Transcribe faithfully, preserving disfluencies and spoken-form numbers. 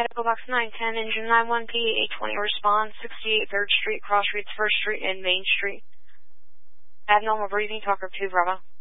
Echo Box nine ten, engine nine one P, eight twenty respond, sixty-eight third Street, cross Reeds first Street and Main Street. Abnormal breathing, talker two Bravo.